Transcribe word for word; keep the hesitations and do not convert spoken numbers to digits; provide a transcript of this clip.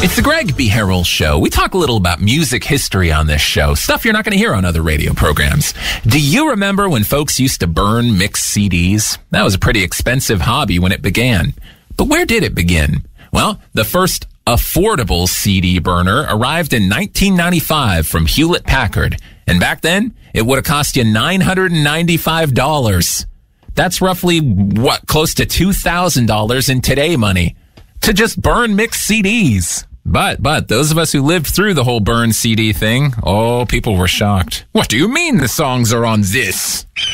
It's the Greg B. Harrell Show. We talk a little about music history on this show, stuff you're not going to hear on other radio programs. Do you remember when folks used to burn mixed C Ds? That was a pretty expensive hobby when it began. But where did it begin? Well, the first affordable C D burner arrived in nineteen ninety-five from Hewlett-Packard. And back then, it would have cost you nine hundred ninety-five dollars. That's roughly, what, close to two thousand dollars in today money to just burn mixed C Ds. But, but, those of us who lived through the whole burn C D thing, oh, people were shocked. What do you mean the songs are on this?